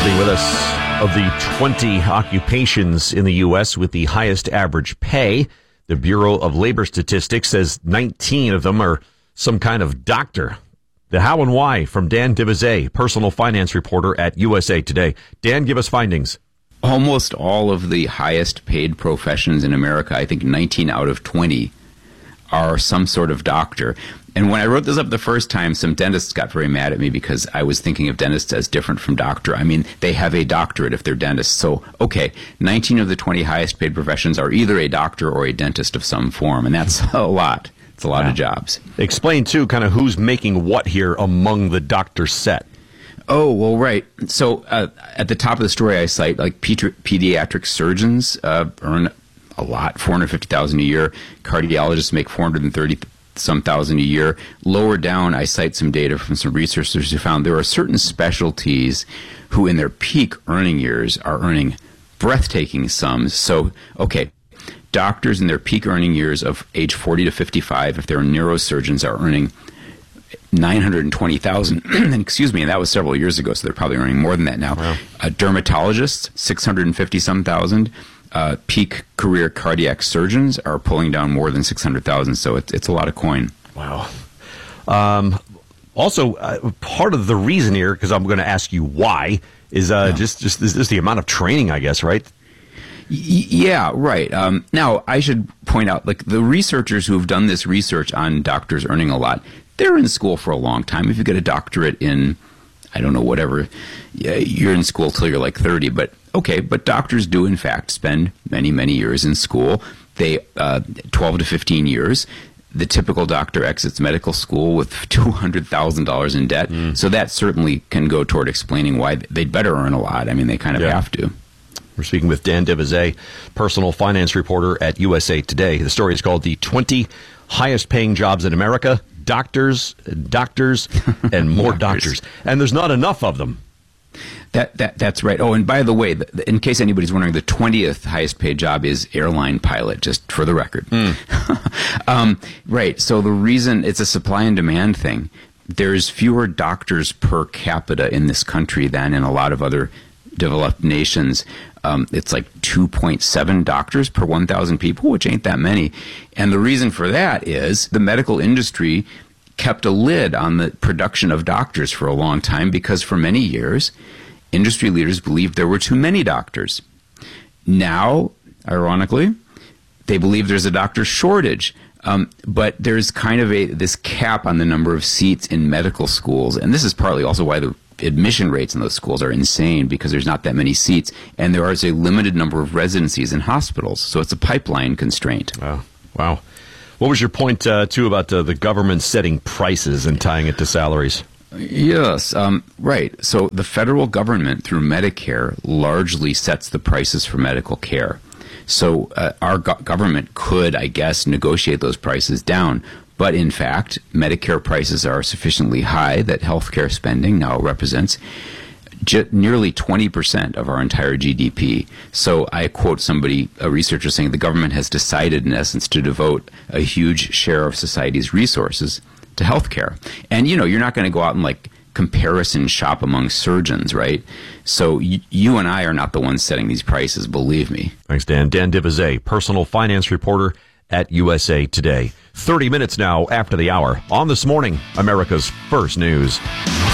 With us, of the 20 occupations in the U.S. with the highest average pay, the Bureau of Labor Statistics says 19 of them are some kind of doctor. The how and why from Dan Divizet, personal finance reporter at USA Today. Dan, give us findings. Almost all of the highest paid professions in America, I think 19 out of 20, are some sort of doctor. And when I wrote this up the first time, some dentists got very mad at me because I was thinking of dentists as different from doctor. I mean, they have a doctorate if they're dentists. So, okay, 19 of the 20 highest paid professions are either a doctor or a dentist of some form. And that's a lot. It's a lot of jobs. Explain, too, kind of who's making what here among the doctor set. Oh, well, right. So at the top of the story, I cite like pediatric surgeons earn a lot, $450,000 a year. Cardiologists make $430,000 a year. Lower down, I cite some data from some researchers who found there are certain specialties who in their peak earning years are earning breathtaking sums. So, okay, doctors in their peak earning years of age 40 to 55, if they're neurosurgeons, are earning $920,000. Excuse me, and that was several years ago, so they're probably earning more than that now. Wow. Dermatologists, $650-some thousand. Peak career cardiac surgeons are pulling down more than $600,000, so it's a lot of coin. Wow. Also, part of the reason here, because I'm going to ask you why, is just the amount of training, I guess, right? Yeah, right. Now, I should point out, like the researchers who have done this research on doctors earning a lot, they're in school for a long time. If you get a doctorate in, I don't know, whatever, you're in school till you're like 30, but okay, but doctors do in fact spend many, many years in school. They 12 to 15 years. The typical doctor exits medical school with $200,000 in debt. So that certainly can go toward explaining why they'd better earn a lot. I mean, they kind of have to. We're speaking with Dan Divizet, personal finance reporter at USA Today. The story is called The 20 Highest Paying Jobs in America. Doctors, and more doctors. And there's not enough of them. That's right. Oh, and by the way, in case anybody's wondering, the 20th highest paid job is airline pilot, just for the record. Right. So the reason it's a supply and demand thing, there's fewer doctors per capita in this country than in a lot of other developed nations. It's like 2.7 doctors per 1,000 people, which ain't that many. And the reason for that is the medical industry kept a lid on the production of doctors for a long time because for many years, industry leaders believed there were too many doctors. Now, ironically, they believe there's a doctor shortage. But there's kind of this cap on the number of seats in medical schools. And this is partly also why the admission rates in those schools are insane, because there's not that many seats, and there is a limited number of residencies in hospitals. So it's a pipeline constraint. Wow. What was your point, too, about the government setting prices and tying it to salaries? Yes, right. So the federal government, through Medicare, largely sets the prices for medical care. So our government could, I guess, negotiate those prices down. But in fact, Medicare prices are sufficiently high that healthcare spending now represents nearly 20% of our entire GDP. So I quote a researcher saying the government has decided, in essence, to devote a huge share of society's resources to healthcare. And, you're not going to go out and comparison shop among surgeons, right? So you and I are not the ones setting these prices, believe me. Thanks, Dan. Dan Divizet, personal finance reporter at USA Today. 30 minutes now after the hour on This Morning, America's First News.